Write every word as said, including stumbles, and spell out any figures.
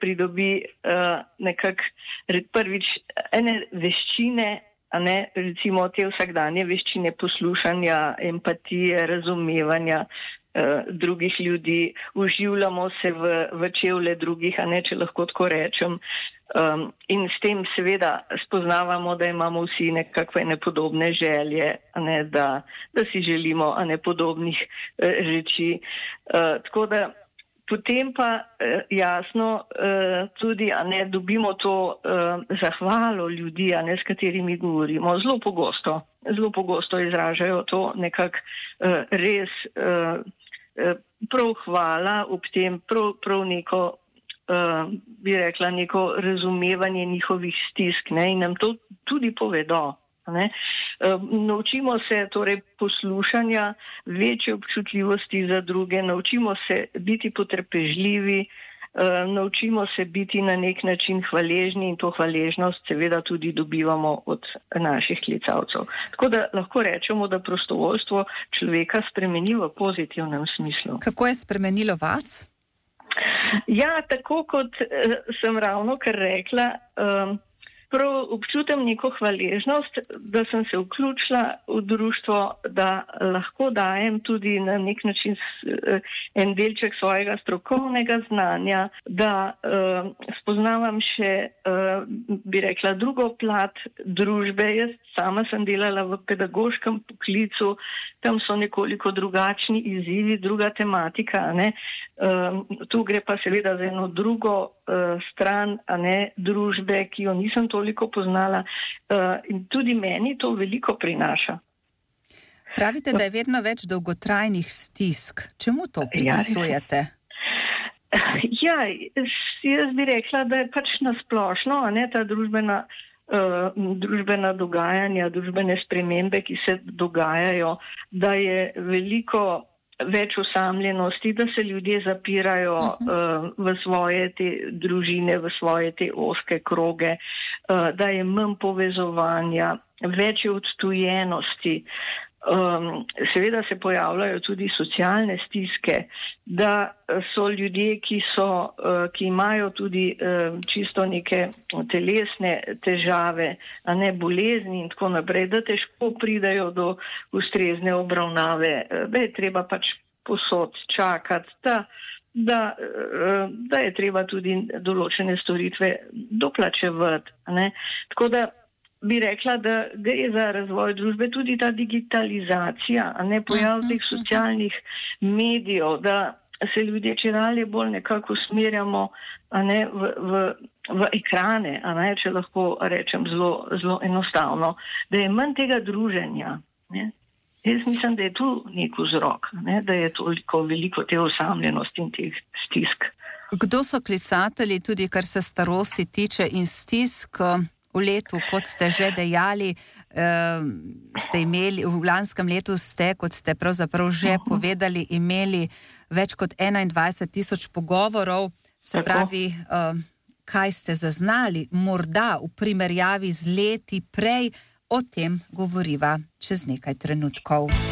pridobi uh, nekako prvič ene veščine, a ne, recimo te vsakdanje veščine poslušanja, empatije, razumevanja uh, drugih ljudi, uživljamo se v, v čevlje drugih, a ne, če lahko tako rečem. Um, in s tem seveda spoznavamo, da imamo vsi nekakve nepodobne želje, a ne, da, da si želimo a ne podobnih uh, reči. Uh, tako da potem pa uh, jasno uh, tudi a ne, dobimo to uh, zahvalo ljudi, a ne, s katerimi govorimo. Zelo pogosto, zelo pogosto izražajo to nekako uh, res uh, uh, prav hvala, ob tem prav, prav neko Uh, bi rekla, neko razumevanje njihovih stisk, ne, in nam to tudi povedo. Ne. Uh, naučimo se torej poslušanja, večje občutljivosti za druge, naučimo se biti potrpežljivi, uh, naučimo se biti na nek način hvaležni in to hvaležnost seveda tudi dobivamo od naših klicavcev. Tako da lahko rečemo, da prostovoljstvo človeka spremeni v pozitivnem smislu. Kako je spremenilo vas? Ja, tako kot uh, sem ravno kar rekla, um, prav občutam neko hvaležnost, da sem se vključila v društvo, da lahko dajem tudi na nek način uh, en delček svojega strokovnega znanja, da uh, spoznavam še, uh, bi rekla, drugo plat družbe. Jaz sama sem delala v pedagoškem poklicu, tam so nekoliko drugačni izzivi, druga tematika, a ne. Um, tu gre pa seveda za eno drugo uh, stran, a ne, družbe, ki jo nisem toliko poznala, uh, in tudi meni to veliko prinaša. Pravite, da je vedno več dolgotrajnih stisk. Čemu to pripisujete? Ja, jaz bi rekla, da je pač nasplošno, a ne, ta družbena Uh, družbena dogajanja, družbene spremembe, ki se dogajajo, da je veliko več osamljenosti, da se ljudje zapirajo uh, v svoje te družine, v svoje te ozke kroge, uh, da je manj povezovanja, več je odtujenosti. Um, seveda se pojavljajo tudi socialne stiske, da so ljudje, ki, so, uh, ki imajo tudi uh, čisto neke telesne težave, a ne bolezni in tako naprej, da težko pridajo do ustrezne obravnave, da je treba pač posod čakati, da, da, uh, da je treba tudi določene storitve doplačevati, a ne. Tako da bi rekla, da gre za razvoj družbe, tudi ta digitalizacija, a ne, pojav teh socialnih medijev, da se ljudje čedalje bolj nekako usmerjamo, a ne, v, v, v ekrane, a ne, če lahko rečem zelo, zelo enostavno, da je manj tega druženja, ne. Jaz mislim, da je tu nek vzrok, ne, da je toliko veliko te osamljenosti in teh stisk. Kdo so klicatelji, tudi kar se starosti tiče in stisk? V letu, kot ste že dejali, eh, ste imeli, v lanskem letu ste, kot ste pravzaprav že povedali, imeli več kot enaindvajset tisoč pogovorov, se pravi, eh, kaj ste zaznali, morda v primerjavi z leti prej, o tem govoriva čez nekaj trenutkov.